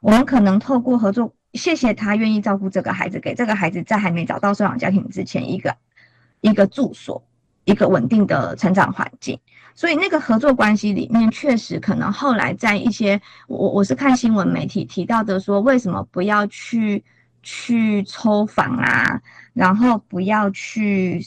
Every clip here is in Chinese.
我们可能透过合作，谢谢他愿意照顾这个孩子，给这个孩子在还没找到收养家庭之前一个住所，一个稳定的成长环境。所以那个合作关系里面，确实可能后来在一些我是看新闻媒体提到的说，为什么不要去抽访啊，然后不要去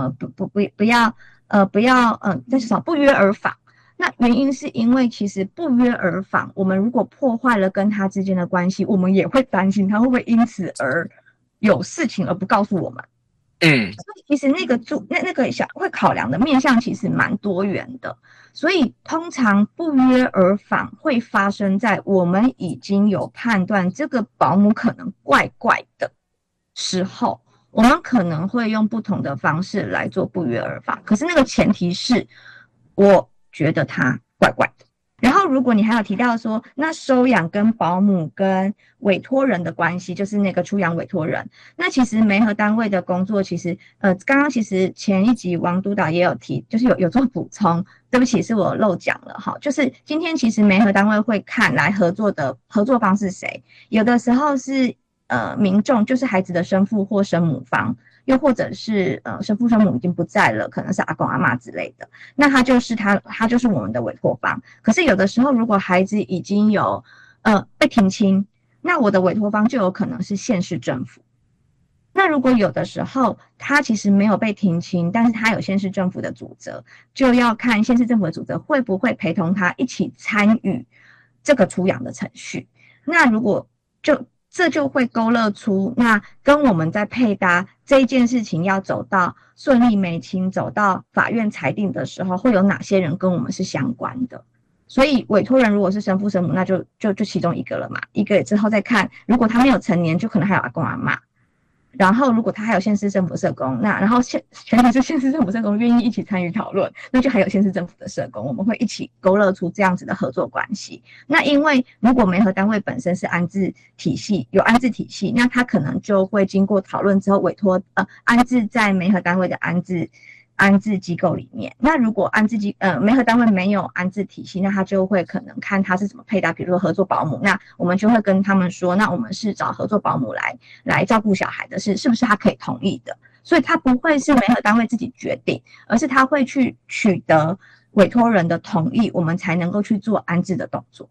但是不约而访。那原因是因为其实不约而访，我们如果破坏了跟他之间的关系，我们也会担心他会不会因此而有事情而不告诉我们。所以其实那个小会考量的面向其实蛮多元的，所以通常不约而访会发生在我们已经有判断这个保姆可能怪怪的时候，我们可能会用不同的方式来做不约而访。可是那个前提是，我觉得他怪怪的。然后，如果你还有提到说，那收养跟保姆跟委托人的关系，就是那个出养委托人，那其实媒合单位的工作，其实刚刚其实前一集王督导也有提，就是有做补充，对不起，是我漏讲了哈。就是今天其实媒合单位会看来合作方是谁，有的时候是民众，就是孩子的生父或生母方。又或者是生父生母已经不在了，可能是阿公阿嬷之类的，那他就是我们的委托方。可是有的时候，如果孩子已经有被停亲，那我的委托方就有可能是县市政府。那如果有的时候他其实没有被停亲，但是他有县市政府的主责，就要看县市政府的主责会不会陪同他一起参与这个出养的程序。那如果这就会勾勒出，那跟我们在配搭这一件事情要走到顺利媒亲，走到法院裁定的时候，会有哪些人跟我们是相关的。所以委托人如果是生父生母，那就其中一个了嘛，一个之后再看，如果他没有成年，就可能还有阿公阿嬷。然后，如果他还有县市政府社工，然后前提是县市政府社工愿意一起参与讨论，那就还有县市政府的社工，我们会一起勾勒出这样子的合作关系。那因为如果媒合单位本身是安置体系，有安置体系，那他可能就会经过讨论之后委托安置在媒合单位的安置机构里面。那如果媒合单位没有安置体系，那他就会可能看他是怎么配搭，比如说合作保姆，那我们就会跟他们说，那我们是找合作保姆来照顾小孩的，是不是他可以同意的？所以他不会是媒合单位自己决定，而是他会去取得委托人的同意，我们才能够去做安置的动作。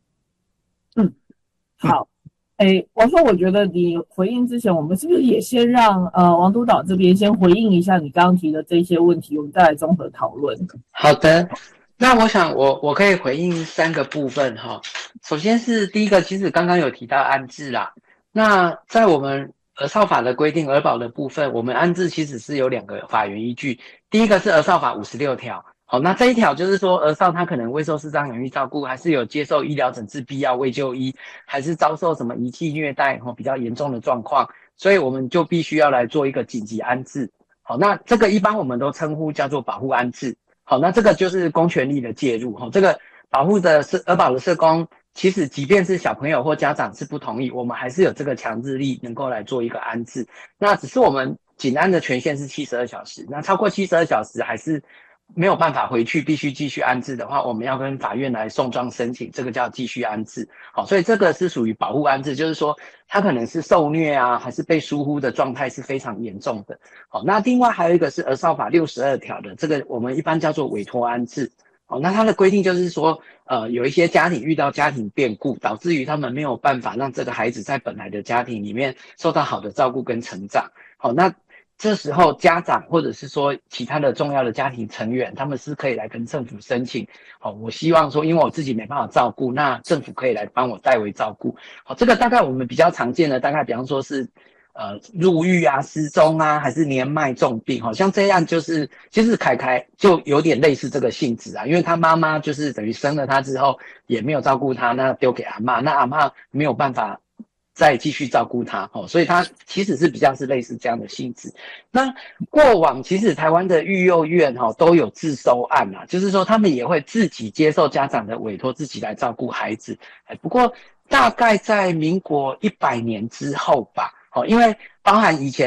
好。王硕，我觉得你回应之前，我们是不是也先让王督导这边先回应一下你刚刚提的这些问题，我们再来综合讨论。 好的，那我想我可以回应3个部分哈。首先是第一个，其实刚刚有提到安置啦。那在我们儿少法的规定，儿保的部分，我们安置其实是有2个法源依据。第一个是儿少法56条。好，那这一条就是说，儿少他可能未受适当养育照顾，还是有接受医疗诊治必要未就医，还是遭受什么遗弃虐待比较严重的状况，所以我们就必须要来做一个紧急安置。好，那这个一般我们都称呼叫做保护安置。好，那这个就是公权力的介入。这个保护的儿保的社工，其实即便是小朋友或家长是不同意，我们还是有这个强制力能够来做一个安置。那只是我们紧安的权限是72小时，那超过72小时还是没有办法回去，必须继续安置的话，我们要跟法院来送状申请，这个叫继续安置。好，所以这个是属于保护安置，就是说他可能是受虐啊，还是被疏忽的状态是非常严重的。好，那另外还有一个是儿少法62条的，这个我们一般叫做委托安置。好，那它的规定就是说，有一些家庭遇到家庭变故，导致于他们没有办法让这个孩子在本来的家庭里面受到好的照顾跟成长。好，那这时候家长或者是说其他的重要的家庭成员，他们是可以来跟政府申请。好，我希望说，因为我自己没办法照顾，那政府可以来帮我代为照顾。好，这个大概我们比较常见的，大概比方说是入狱啊、失踪啊，还是年迈重病。好像这样就是其实凯凯就有点类似这个性质啊，因为他妈妈就是等于生了他之后也没有照顾他，那丢给阿嬷，那阿嬷没有办法再继续照顾他，所以他其实是比较是类似这样的性质。那过往其实台湾的育幼院都有自收案啊，就是说他们也会自己接受家长的委托，自己来照顾孩子。不过大概在民国100年之后吧，因为包含以前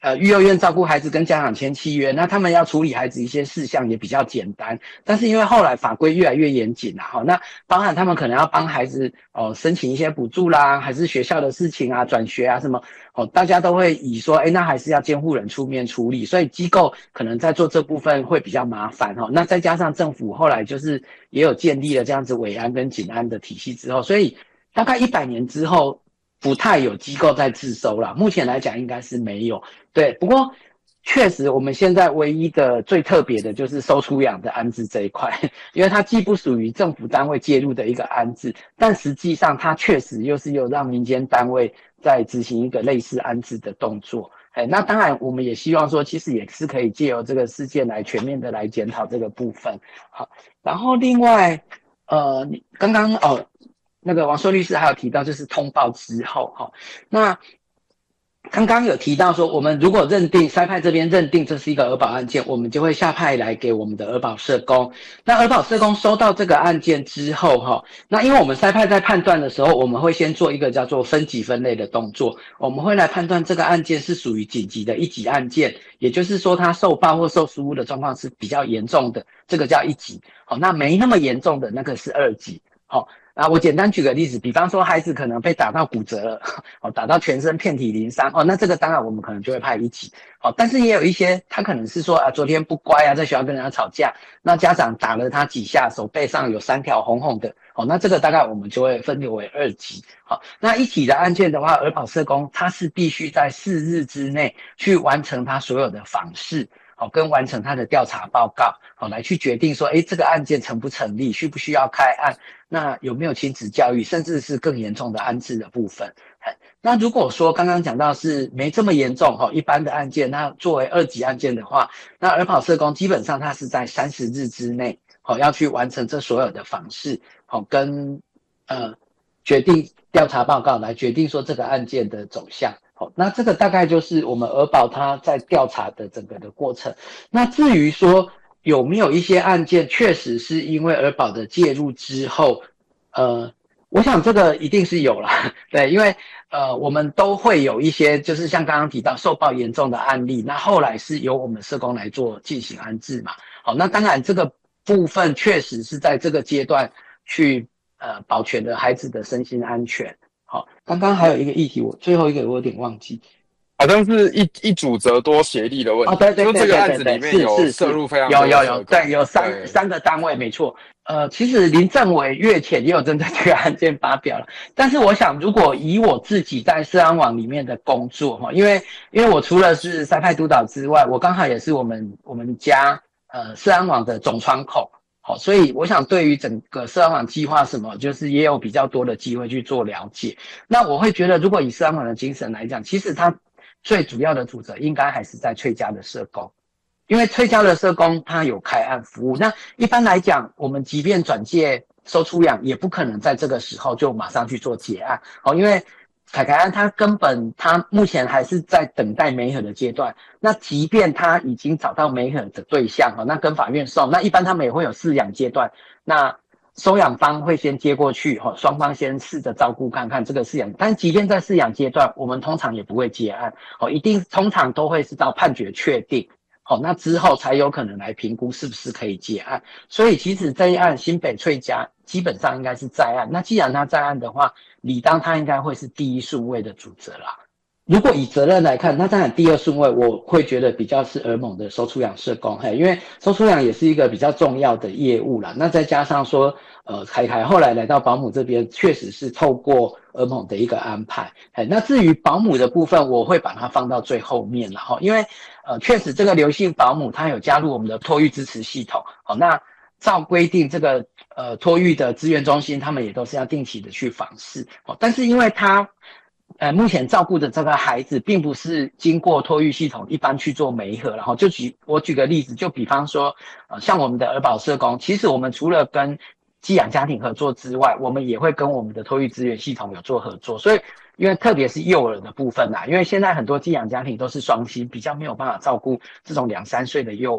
育幼院照顾孩子跟家长签契约，那他们要处理孩子一些事项也比较简单，但是因为后来法规越来越严谨啦，那包含他们可能要帮孩子申请一些补助啦，还是学校的事情啊，转学啊什么，大家都会以说，那还是要监护人出面处理，所以机构可能在做这部分会比较麻烦那再加上政府后来就是也有建立了这样子委安跟警安的体系之后，所以大概100年之后不太有机构在自收啦，目前来讲应该是没有。对，不过确实我们现在唯一的最特别的就是收出养的安置这一块，因为它既不属于政府单位介入的一个安置，但实际上它确实又是有让民间单位在执行一个类似安置的动作。那当然我们也希望说其实也是可以借由这个事件来全面的来检讨这个部分。好，然后另外刚刚那个王硕律师还有提到就是通报之后那刚刚有提到说，我们如果认定筛派这边认定这是一个儿保案件，我们就会下派来给我们的儿保社工。那儿保社工收到这个案件之后那因为我们筛派在判断的时候，我们会先做一个叫做分级分类的动作，我们会来判断这个案件是属于紧急的1级案件，也就是说它受暴或受疏忽的状况是比较严重的，这个叫1级。那没那么严重的那个是2级。我简单举个例子，比方说孩子可能被打到骨折了，打到全身遍体鳞伤，那这个当然我们可能就会派1级。但是也有一些他可能是说昨天不乖在学校跟人家吵架，那家长打了他几下，手背上有3条红红的，那这个大概我们就会分流为2级。那1级的案件的话，儿保社工他是必须在4日之内去完成他所有的访视，跟完成他的调查报告，来去决定说这个案件成不成立，需不需要开案，那有没有亲子教育，甚至是更严重的安置的部分。那如果说刚刚讲到是没这么严重一般的案件，那作为2级案件的话，那儿保社工基本上他是在30日之内要去完成这所有的访视，跟决定调查报告，来决定说这个案件的走向。那这个大概就是我们儿保他在调查的整个的过程。那至于说有没有一些案件确实是因为儿保的介入之后，我想这个一定是有啦，对，因为我们都会有一些就是像刚刚提到受暴严重的案例，那后来是由我们社工来做进行安置嘛。那当然这个部分确实是在这个阶段去保全了孩子的身心安全。刚刚还有一个议题，最后一个我有点忘记， 好像是一主责多协力的问题。 对， 就这个案子里面有涉入非常多有对，有三个单位没错。其实林政委月前也有针对这个案件发表了，但是我想如果以我自己在社安网里面的工作因为我除了是筛派督导之外，我刚好也是我们家社安网的总窗口。所以我想对于整个社安网计划什么，就是也有比较多的机会去做了解。那我会觉得，如果以社安网的精神来讲，其实它最主要的主责应该还是在催家的社工，因为催家的社工他有开案服务。那一般来讲，我们即便转介收出养，也不可能在这个时候就马上去做结案，因为凯案他目前还是在等待媒合的阶段。那即便他已经找到媒合的对象，那跟法院送，那一般他们也会有饲养阶段，那收养方会先接过去，双方先试着照顾看看这个饲养。但即便在饲养阶段，我们通常也不会结案，通常都会是到判决确定，那之后才有可能来评估是不是可以结案。所以其实这一案新北翠家基本上应该是在案，那既然他在案的话，理当他应该会是第1顺位的主责啦。如果以责任来看，那当然第2顺位我会觉得比较是儿盟的收出养社工，因为收出养也是一个比较重要的业务啦。那再加上说凯后来来到保姆这边，确实是透过儿盟的一个安排。那至于保姆的部分，我会把它放到最后面啦，因为确实这个刘姓保姆他有加入我们的托育支持系统。那照规定这个托育的资源中心，他们也都是要定期的去访视。但是因为他目前照顾的这个孩子并不是经过托育系统一般去做媒合，然后我举个例子，就比方说像我们的儿保社工，其实我们除了跟寄养家庭合作之外，我们也会跟我们的托育资源系统有做合作。所以因为特别是幼儿的部分因为现在很多寄养家庭都是双薪，比较没有办法照顾这种2、3岁的幼儿。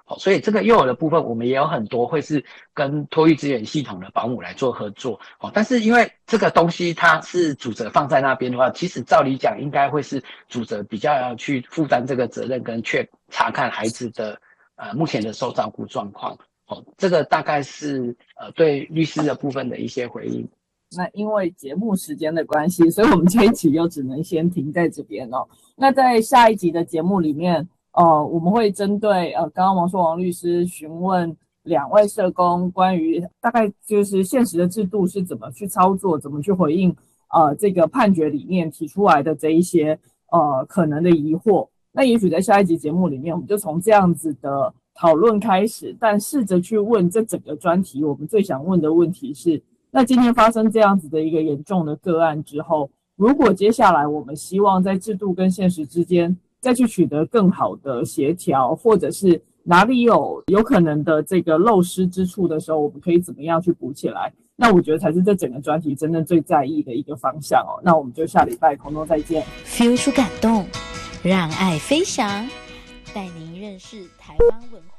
所以这个幼儿的部分我们也有很多会是跟托育资源系统的保姆来做合作，但是因为这个东西它是主责放在那边的话，其实照理讲应该会是主责比较要去负担这个责任跟查看孩子的目前的受照顾状况。这个大概是对律师的部分的一些回应。 那因为节目时间的关系，所以我们这一集又只能先停在这边哦。那在下一集的节目里面，我们会针对刚刚王律师询问2位社工关于大概就是现实的制度是怎么去操作，怎么去回应这个判决里面提出来的这一些可能的疑惑。那也许在下一集节目里面，我们就从这样子的讨论开始，但试着去问这整个专题，我们最想问的问题是，那今天发生这样子的一个严重的个案之后，如果接下来我们希望在制度跟现实之间再去取得更好的协调，或者是哪里有可能的这个漏失之处的时候，我们可以怎么样去补起来？那我觉得才是这整个专题真正最在意的一个方向哦。那我们就下礼拜空中再见。 feel 出感动，让爱飞翔，带您认识台湾文化。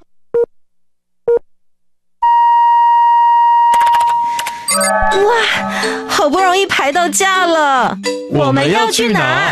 哇，好不容易排到假了， 我们要去哪？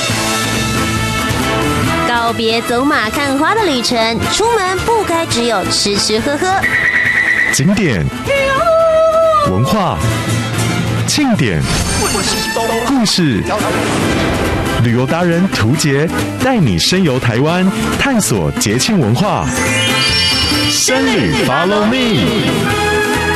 告别走马看花的旅程，出门不该只有吃吃喝喝。 景点、文化、庆典、故事，旅游达人涂杰带你深游台湾，探索节庆文化。深旅 Follow Me。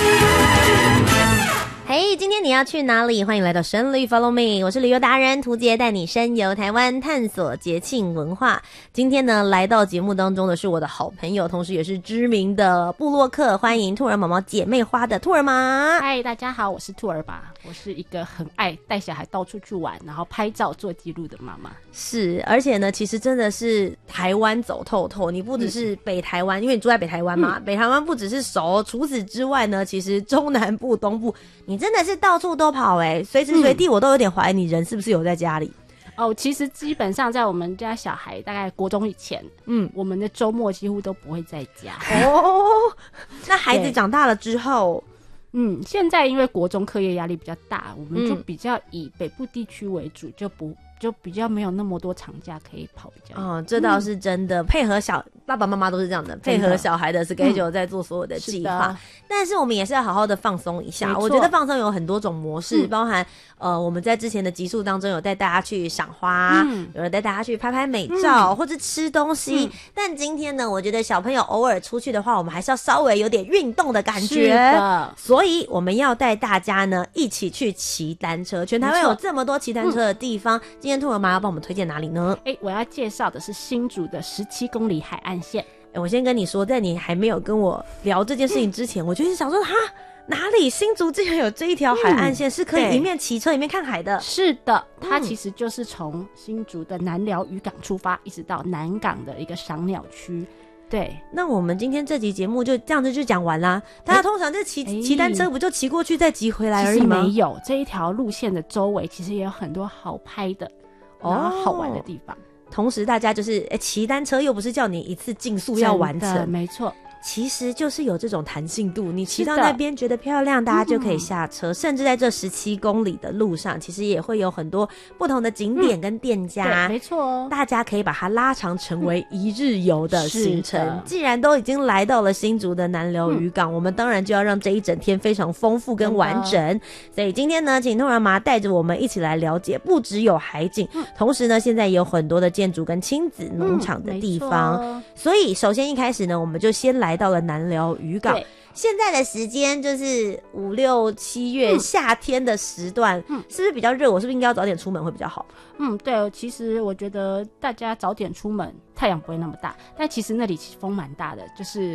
嘿，今天你要去哪里？欢迎来到深旅 Follow Me， 我是旅游达人涂杰，带你深游台湾，探索节庆文化。今天呢，来到节目当中的是我的好朋友，同时也是知名的部落客，欢迎兔儿毛毛姐妹花的兔儿妈。 嗨，大家好，我是兔儿妈，我是一个很爱带小孩到处去玩，然后拍照做记录的妈妈。 是，而且呢，其实真的是台湾走透透，你不只是北台湾，因为你住在北台湾嘛，北台湾不只是熟，除此之外呢，其实中南部、东部，你真的是到处都跑随时随地我都有点怀疑你人是不是有在家里。 其实基本上在我们家小孩大概国中以前，我们的周末几乎都不会在家。 那孩子长大了之后， 现在因为国中课业压力比较大，我们就比较以北部地区为主，就比较没有那么多长假可以跑比较。 这倒是真的，配合爸爸妈妈都是这样的，配合小孩的 schedule 在做所有的计划。但是我们也是要好好的放松一下。我觉得放松有很多种模式，包含我们在之前的集数当中有带大家去赏花，有人带大家去拍拍美照，或者吃东西。但今天呢，我觉得小朋友偶尔出去的话，我们还是要稍微有点运动的感觉。所以我们要带大家呢一起去骑单车。全台湾有这么多骑单车的地方，今天兔儿妈要帮我们推荐哪里呢？ 我要介绍的是新竹的17公里海岸线。 我先跟你说，在你还没有跟我聊这件事情之前，我就是想说，哪里新竹竟然有这一条海岸线，是可以一面骑车一面看海的？ 是的，它其实就是从新竹的南寮渔港出发，一直到南港的一个赏鸟区。对， 那我们今天这集节目就这样子就讲完啦。大家通常就骑单车，不就骑过去再骑回来而已吗？ 其实没有，这一条路线的周围其实也有很多好拍的，然后好玩的地方。 同时大家就是骑单车又不是叫你一次竞速要完成， 没错， 其实就是有这种弹性度，你骑到那边觉得漂亮，大家就可以下车，甚至在这17公里的路上，其实也会有很多不同的景点跟店家， 对，没错大家可以把它拉长成为一日游的行程。既然都已经来到了新竹的南寮渔港，我们当然就要让这一整天非常丰富跟完整。所以今天呢，请兔儿妈带着我们一起来了解，不只有海景，同时呢，现在也有很多的建筑跟亲子农场的地方。所以首先一开始呢，我们就先来到了南寮渔港。现在的时间就是5、6、7月夏天的时段，是不是比较热？我是不是应该要早点出门会比较好？ 对，其实我觉得大家早点出门，太阳不会那么大，但其实那里风蛮大的，就是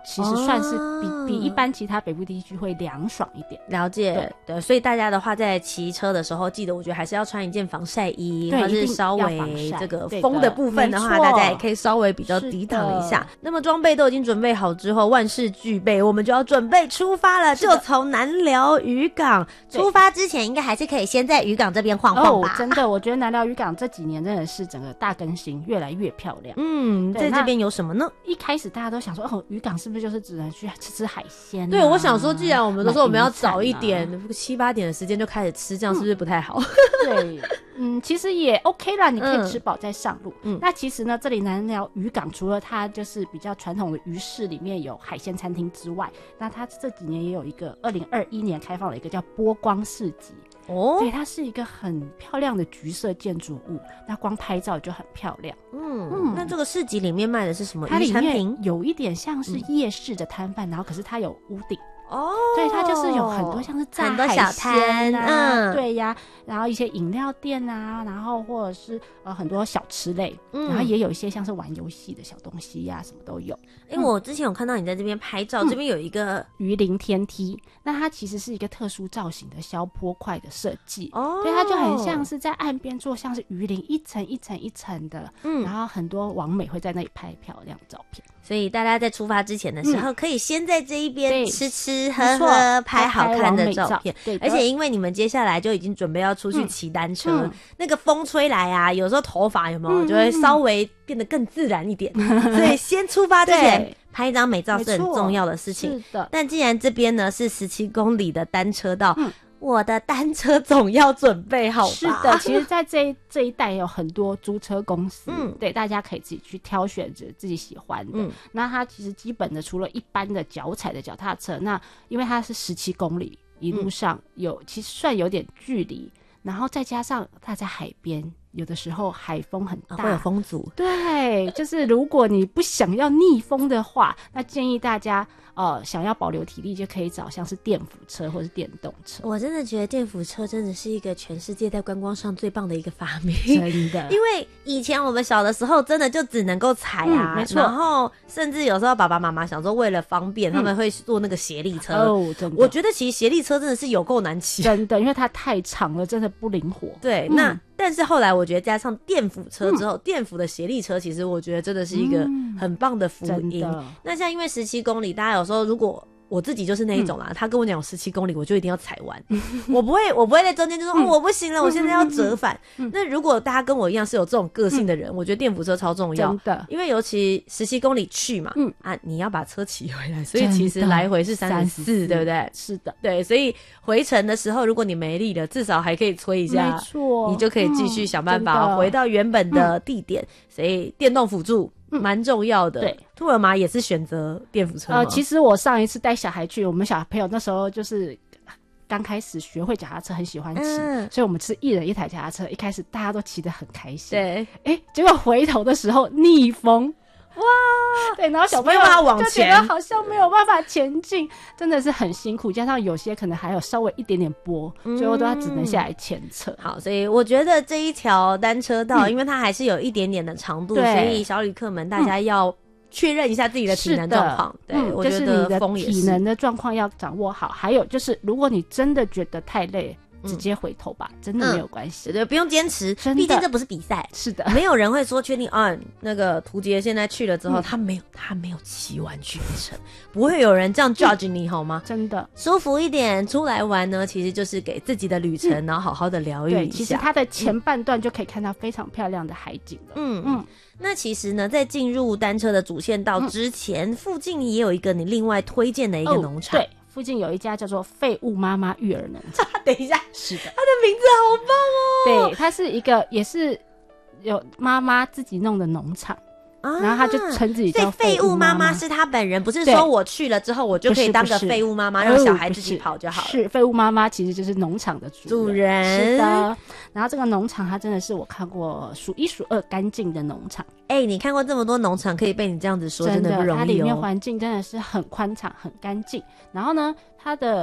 其实算是比一般其他北部地区会凉爽一点。 了解，对，所以大家的话在骑车的时候，记得我觉得还是要穿一件防晒衣，或是稍微这个风的部分的话，大家也可以稍微比较抵挡一下。那么装备都已经准备好之后，万事俱备，我们就要准备出发了，就从南寮渔港出发之前，应该还是可以先在渔港这边晃晃吧。 真的，我觉得南寮渔港这几年真的是整个大更新，越来越漂亮。 在这边有什么呢？ 一开始大家都想说，渔港是不是就是只能去吃海鲜？ 对，我想说，既然我们都说我们要早一点，7、8点的时间就开始吃，这样是不是不太好？ 对，其实也 OK 啦，你可以吃饱再上路。那其实呢，这里南寮渔港除了它就是比较传统的渔市里面有海鲜餐厅之外，那它这几年也有一个2021年开放了一个叫波光市集。对，它是一个很漂亮的橘色建筑物，那光拍照就很漂亮。 那这个市集里面卖的是什么它渔产品？ 有一点像是夜市的摊贩，然后可是它有屋顶。对，它就是有很多像是炸海鲜啊，对呀，然后一些饮料店啊，然后或者是很多小吃类，然后也有一些像是玩游戏的小东西呀，什么都有。 我之前有看到你在这边拍照，这边有一个鱼鳞天梯，那它其实是一个特殊造型的消波块的设计，对，它就很像是在岸边做像是鱼鳞一层一层一层的，然后很多网美会在那里拍漂亮照片。 所以大家在出发之前的时候，可以先在这一边吃吃喝喝，拍好看的照片。而且因为你们接下来就已经准备要出去骑单车，那个风吹来啊，有时候头发有没有就会稍微变得更自然一点。所以先出发之前拍一张美照是很重要的事情。 是的。 但既然这边呢是17公里的单车道，我的单车总要准备好吧？ 是的，其实在这一带有很多租车公司，对，大家可以自己去挑选着自己喜欢的。那它其实基本的除了一般的脚踩的脚踏车，那因为它是17公里，一路上其实算有点距离，然后再加上它在海边，有的时候海风很大， 会有风阻。 对，就是如果你不想要逆风的话，那建议大家想要保留体力就可以找像是电辅车或是电动车。 我真的觉得电辅车真的是一个全世界在观光上最棒的一个发明， 真的。 因为以前我们小的时候真的就只能够踩啊， 没错。 然后甚至有时候爸爸妈妈想说为了方便，他们会坐那个协力车。 真的。 我觉得其实协力车真的是有够难骑， 真的，因为它太长了，真的不灵活。 对，但是后来我觉得加上电辅车之后，电辅的协力车其实我觉得真的是一个很棒的福音。那像因为17公里，大家有时候如果我自己就是那一种啦，他跟我讲有17公里，我就一定要踩完，我不会在中间就说我不行了，我现在要折返。那如果大家跟我一样是有这种个性的人，我觉得电辅车超重要， 真的， 因为尤其17公里去嘛，你要把车骑回来，所以其实来回是34，对不对？ 是的， 对，所以回程的时候，如果你没力了，至少还可以催一下， 没错， 你就可以继续想办法回到原本的地点。所以电动辅助蛮重要的。 对， 兔儿妈也是选择电辅车吗？ 其实我上一次带小孩去，我们小朋友那时候就是刚开始学会脚踏车，很喜欢骑，所以我们是一人一台脚踏车。一开始大家都骑得很开心， 对， 结果回头的时候逆风。哇，对，然后小朋友就觉得好像没有办法前进，真的是很辛苦，加上有些可能还有稍微一点点坡，最后都要只能下来牵扯。 好，所以我觉得这一条单车道，因为它还是有一点点的长度，所以小旅客们大家要确认一下自己的体能状况。对，我觉得你的体能的状况要掌握好。还有就是，如果你真的觉得太累，直接回头吧，真的没有关系， 对，不用坚持，毕竟这不是比赛。 是的， 没有人会说确定那个屠杰现在去了之后，他没有骑完全程，不会有人这样 judge 你好吗？ 真的， 舒服一点，出来玩呢，其实就是给自己的旅程，然后好好的疗愈一下。 对，其实它的前半段就可以看到非常漂亮的海景了。 那其实呢，在进入单车的主线道之前，附近也有一个你另外推荐的一个农场。 对。附近有一家叫做废物妈妈育儿农场。 等一下， 是的， 它的名字好棒哦。对，它是一个也是有妈妈自己弄的农场，然后他就称自己叫废物妈妈。是他本人，不是说我去了之后我就可以当个废物妈妈，让小孩自己跑就好了。 是废物妈妈其实就是农场的主人。是的，然后这个农场它真的是我看过数1数2干净的农场。 你看过这么多农场，可以被你这样子说，真的不容易哦。 它里面环境真的是很宽敞、很干净。然后呢，它的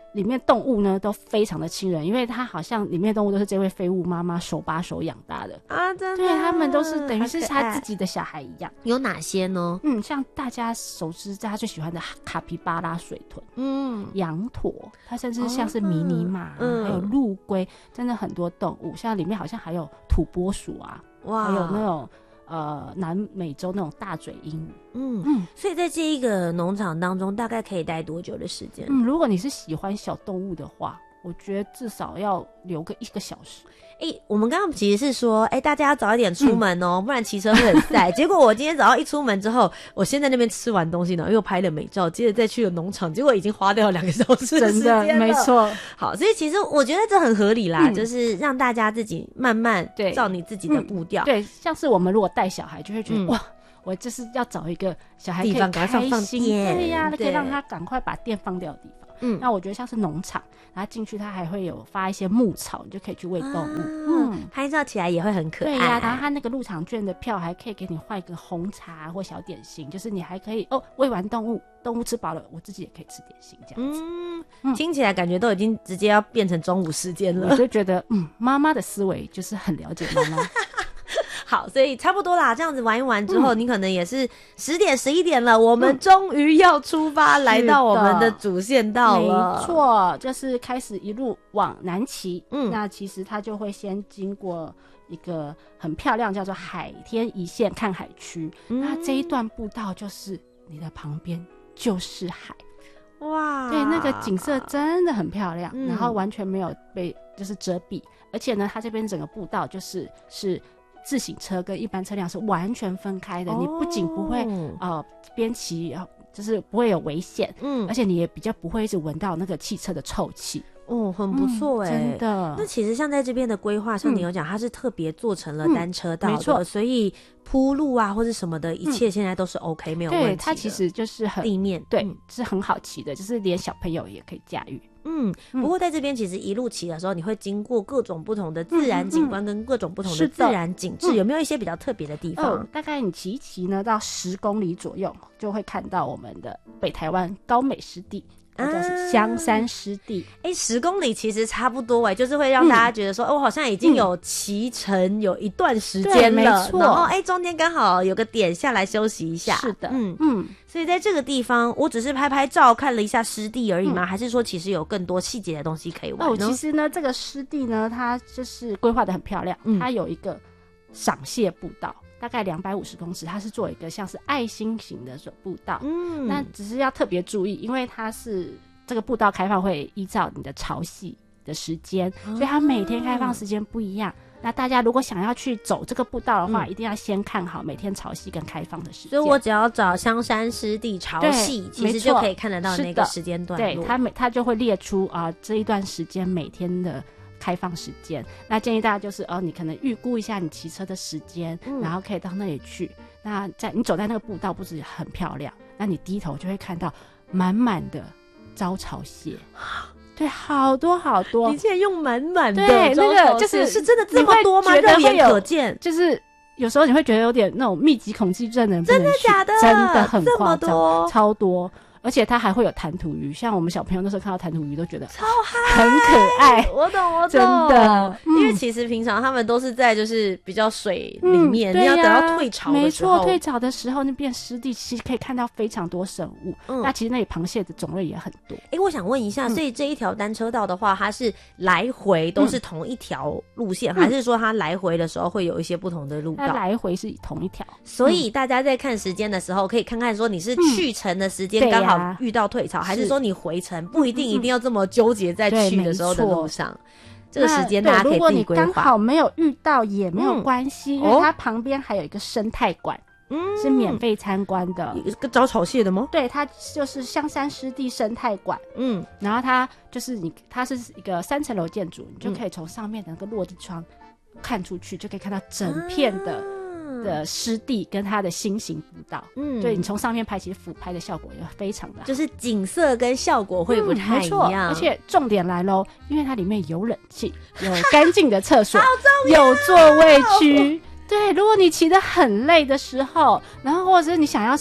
里面动物呢都非常的亲人，因为它好像里面动物都是这位废物妈妈手把手养大的啊，真的， 对，他们都是等于是他自己的小孩一样。 有哪些呢？ 像大家熟知大家最喜欢的卡皮巴拉水豚，羊驼，它甚至像是迷你马，还有陆龟，真的很多动物，像里面好像还有土拨鼠啊，哇，还有那种南美洲那种大嘴鹦鹉。 所以在这一个农场当中大概可以待多久的时间？ 如果你是喜欢小动物的话，我觉得至少要留个1个小时。 我们刚刚其实是说大家要早一点出门哦，不然骑车会很晒。结果我今天早上一出门之后，我先在那边吃完东西呢，又拍了美照，接着再去了农场，结果已经花掉了2个小时的时间了。 真的没错。 好，所以其实我觉得这很合理啦，就是让大家自己慢慢照你自己的步调。 对，像是我们如果带小孩就会觉得哇，我就是要找一个小孩可以开心，对呀，可以让他赶快把电放掉的地方。那我觉得像是农场，然后进去它还会有发一些牧草，你就可以去喂动物。 拍照起来也会很可爱。 对呀，然后它那个入场券的票还可以给你换一个红茶或小点心，就是你还可以喂完动物吃饱了，我自己也可以吃点心这样子。 听起来感觉都已经直接要变成中午时间了。 我就觉得妈妈的思维就是很了解妈妈。 好，所以差不多啦，这样子玩一玩之后，你可能也是10点11点了，我们终于要出发，来到我们的主线道了。 没错，就是开始一路往南骑。那其实它就会先经过一个很漂亮叫做海天一线看海区。那这一段步道就是你的旁边就是海。哇，对，那个景色真的很漂亮，然后完全没有被就是遮蔽，而且呢，它这边整个步道是自行车跟一般车辆是完全分开的，你不仅不会边骑就是不会有危险，而且你也比较不会一直闻到那个汽车的臭气。 很不错真的。 那其实像在这边的规划，像你有讲，它是特别做成了单车道的，没错，所以铺路啊或者什么的，一切现在都是 OK，没有问题的。 对，它其实就是很地面， 对，是很好骑的，就是连小朋友也可以驾驭。 不过在这边其实一路骑的时候，你会经过各种不同的自然景观跟各种不同的自然景致，有没有一些比较特别的地方？ 大概你骑一骑呢，到10公里左右，就会看到我们的北台湾高美湿地。就是香山湿地 ，10公里其实差不多就是会让大家觉得说，我好像已经有骑乘有一段时间了，没错，然后中间刚好有个点下来休息一下。 是的， 所以在这个地方，我只是拍拍照看了一下湿地而已吗？还是说其实有更多细节的东西可以玩呢？ 其实呢，这个湿地呢，它就是规划的很漂亮，它有一个赏蟹步道。大概250公尺，它是做一个像是爱心型的步道。那只是要特别注意，因为它是这个步道开放会依照你的潮汐的时间，所以它每天开放时间不一样。那大家如果想要去走这个步道的话，一定要先看好每天潮汐跟开放的时间。 所以我只要找香山湿地潮汐，其实就可以看得到那个时间段落。 对，它就会列出这一段时间每天的开放时间。那建议大家就是你可能预估一下你骑车的时间，然后可以到那里去。那你走在那个步道不止很漂亮，那你低头就会看到满满的招潮蟹。对，好多好多， 你竟然用满满的， 对，那个是真的这么多吗？肉眼可见， 就是有时候你会觉得有点那种密集恐惧症的人不能去， 真的假的？ 真的很夸张， 这么多， 超多。而且它还会有弹涂鱼，像我们小朋友那时候看到弹涂鱼都觉得超嗨， 很可爱。 我懂， 真的， 因为其实平常他们都是在就是比较水里面，你要等到退潮的时候， 没错，退潮的时候那边湿地其实可以看到非常多生物。那其实那里螃蟹的种类也很多。 我想问一下，所以这一条单车道的话，它是来回都是同一条路线，还是说它来回的时候会有一些不同的路道？ 它来回是同一条， 所以大家在看时间的时候，可以看看说你是去程的时间刚好遇到退潮，还是说你回程不一定要这么纠结在去的时候的路上。这个时间大家可以自己规划。 如果你刚好没有遇到也没有关系，因为它旁边还有一个生态馆，是免费参观的。 一个招潮蟹的吗？ 对，它就是香山湿地生态馆。然后它就是它是一个3层楼建筑，你就可以从上面的那个落地窗看出去，就可以看到整片的湿地跟它的新型步道。对，你从上面拍，其实俯拍的效果也非常的好， 就是景色跟效果会不太一样。 而且重点来咯，因为它里面有冷气，有干净的厕所，有座位区。对，如果你骑得很累的时候，然后或者是你想要上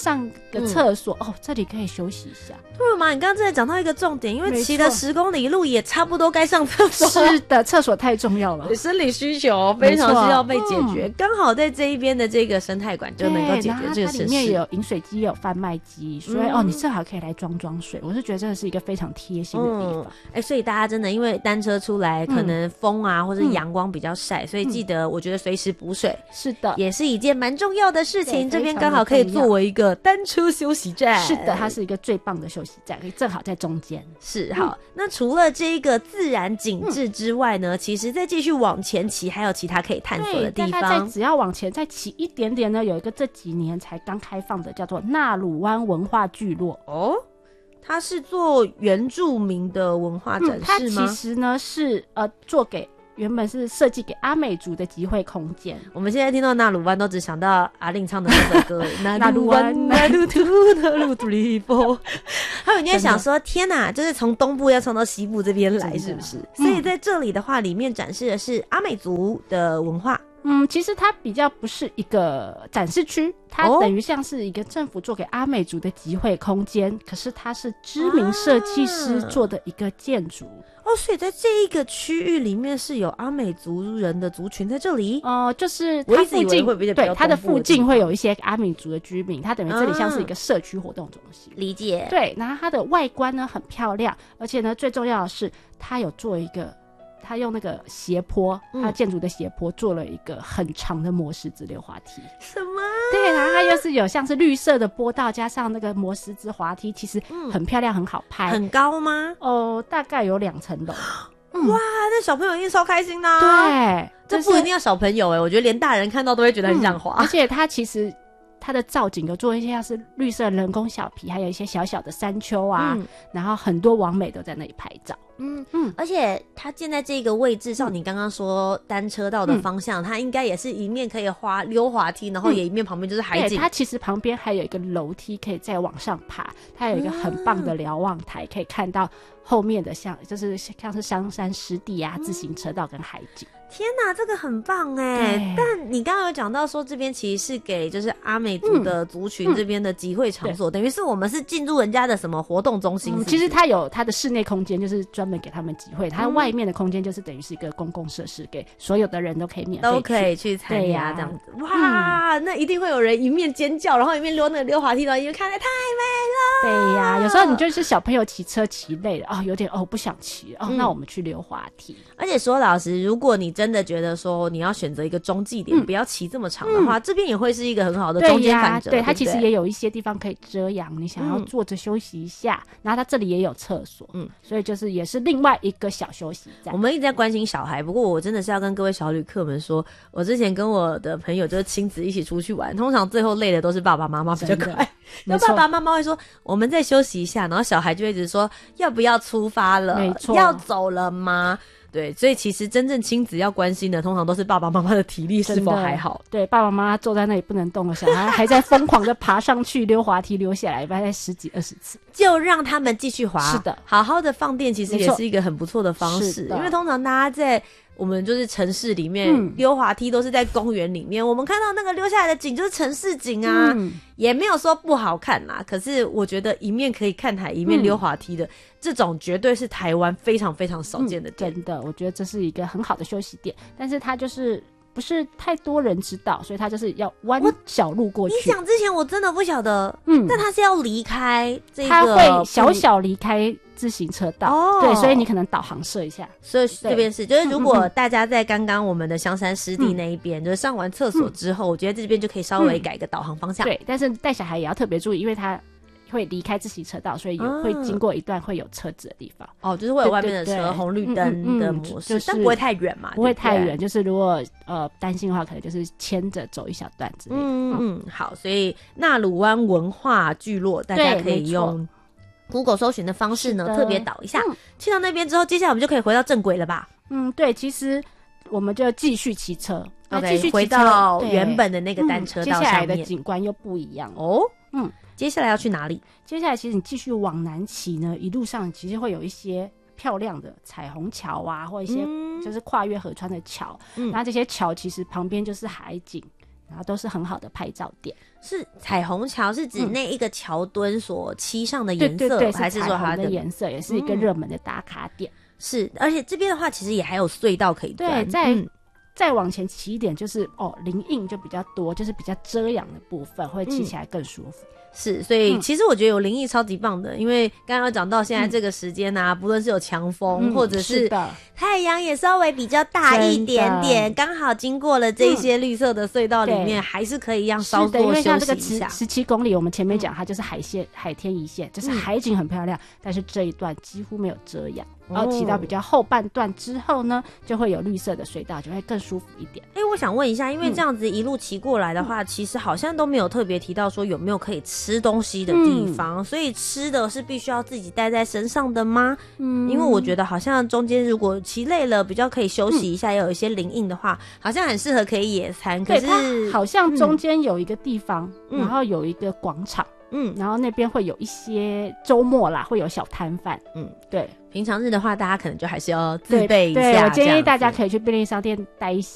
的厕所这里可以休息一下。 对嘛，你刚刚真的讲到一个重点，因为骑了10公里路也差不多该上厕所。 是的，厕所太重要了， 生理需求非常需要被解决，刚好在这一边的这个生态馆就能够解决这个事。 它里面有饮水机，也有贩卖机，所以你正好可以来装水。我是觉得这是一个非常贴心的地方。 所以大家真的因为单车出来，可能风啊或者阳光比较晒，所以记得我觉得随时补水， 是的， 也是一件蛮重要的事情。这边刚好可以作为一个单车休息站。 是的，它是一个最棒的休息站，正好在中间。 是好，那除了这个自然景致之外呢，其实再继续往前骑，还有其他可以探索的地方。 大概只要往前再骑一点点呢，有一个这几年才刚开放的，叫做纳鲁湾文化聚落。 它是做原住民的文化展示吗？ 它其实呢是做给原本是设计给阿美族的集会空间。 我们现在听到纳鲁湾都只想到阿令唱的那首歌纳鲁湾纳鲁图纳鲁图里波。还有你在想说天哪，就是从东部要唱到西部这边来是不是？所以在这里的话，里面展示的是阿美族的文化。 其实它比较不是一个展示区，它等于像是一个政府做给阿美族的集会空间，可是它是知名设计师做的一个建筑。 所以在这一个区域里面是有阿美族人的族群在这里。 就是它附近对它的附近会有一些阿美族的居民，它等于这里像是一个社区活动中心。 理解。 对，然后它的外观呢很漂亮，而且呢最重要的是它有做一个。他用那个斜坡，他建筑的斜坡做了一个很长的磨石子溜滑梯。 什么？ 对，然后它又是有像是绿色的坡道，加上那个磨石子滑梯，其实很漂亮，很好拍。 很高吗？ 大概有2层楼。 哇，那小朋友一定超开心的。 对， 这不一定要小朋友我觉得连大人看到都会觉得很想滑。 而且它其实。它的造景有做一些像是绿色人工小皮，还有一些小小的山丘啊，然后很多网美都在那里拍照。 而且它建在这个位置上，你刚刚说单车道的方向，它应该也是一面可以溜滑梯，然后也一面旁边就是海景。 对，它其实旁边还有一个楼梯可以再往上爬，它有一个很棒的瞭望台，可以看到后面的像是香山湿地啊、自行车道跟海景。 天哪，这个很棒哎！但你刚刚有讲到说这边其实是给就是阿美族的族群这边的集会场所，等于是我们是进入人家的什么活动中心是不是？ 其实它有它的室内空间，就是专门给他们集会，它外面的空间就是等于是一个公共设施，给所有的人都可以免费都可以去参加这样子。哇，那一定会有人一面尖叫，然后一面溜那个溜滑梯，然后一面看来太美了。对呀，有时候你就是小朋友骑车骑累了有点不想骑了那我们去溜滑梯。 而且说老实，如果你真的觉得说你要选择一个中继点，不要骑这么长的话，这边也会是一个很好的中间反折。 对，它其实也有一些地方可以遮阳，你想要坐着休息一下，然后它这里也有厕所，所以就是也是另外一个小休息站。 我们一直在关心小孩，不过我真的是要跟各位小旅客们说，我之前跟我的朋友就是亲子一起出去玩，通常最后累的都是爸爸妈妈比较快。那爸爸妈妈会说我们再休息一下，然后小孩就一直说要不要出发了， 没错， 要走了吗？对，所以其实真正亲子要关心的，通常都是爸爸妈妈的体力是否还好。 对，爸爸妈妈坐在那里不能动了，小孩还在疯狂的爬上去溜滑梯，溜下来，大概10几20次， 就让他们继续滑。 是的， 好好的放电，其实也是一个很不错的方式。因为通常大家在我们就是城市里面溜滑梯都是在公园里面，我们看到那个溜下来的景就是城市景啊，也没有说不好看啦。可是我觉得一面可以看海，一面溜滑梯的这种，绝对是台湾非常非常少见的点。 真的，我觉得这是一个很好的休息点，但是它就是不是太多人知道，所以它就是要弯小路过去。 你讲之前我真的不晓得，但它是要离开这个， 它会小离开自行车道，对，所以你可能导航设一下。 所以这边是，就是如果大家在刚刚我们的香山湿地那一边，就是上完厕所之后，我觉得这边就可以稍微改个导航方向。 对，但是带小孩也要特别注意，因为它会离开自行车道，所以会经过一段会有车子的地方。 就是会有外面的车红绿灯的模式，但不会太远嘛， 不会太远。就是如果担心的话，可能就是牵着走一小段之类的。 好，所以纳鲁湾文化聚落，大家可以用Google 搜寻的方式呢，特别导一下。去到那边之后，接下来我们就可以回到正轨了吧？ 对，其实我们就继续骑车， 继续回到原本的那个单车道上面。 接下来的景观又不一样哦。接下来要去哪里？ 接下来其实你继续往南骑呢，一路上其实会有一些漂亮的彩虹桥啊，或一些就是跨越河川的桥。然后这些桥其实旁边就是海景， 然后都是很好的拍照点。 是彩虹桥是指那一个桥墩所漆上的颜色， 对， 还是说它的颜色，也是一个热门的打卡点。 是，而且这边的话其实也还有隧道可以钻。 对，再往前骑一点就是林荫就比较多，就是比较遮阳的部分会骑起来更舒服。 是，所以其实我觉得有林荫超级棒的，因为刚刚讲到现在这个时间啊，不论是有强风，或者是太阳也稍微比较大一点点，刚好经过了这些绿色的隧道里面，还是可以让稍作休息一下。 因为像这个17公里，我们前面讲它就是海天一线，就是海景很漂亮，但是这一段几乎没有遮阳。然后骑到比较后半段之后呢，就会有绿色的隧道，就会更舒服一点。 我想问一下，因为这样子一路骑过来的话，其实好像都没有特别提到说有没有可以吃东西的地方，所以吃的是必须要自己带在身上的吗？因为我觉得好像中间如果骑累了，比较可以休息一下，也有一些林荫的话，好像很适合可以野餐。可是它好像中间有一个地方，然后有一个广场。然后那边会有一些周末啦，会有小摊贩。对， 平常日的话，大家可能就还是要自备一下。 对，我建议大家可以去便利商店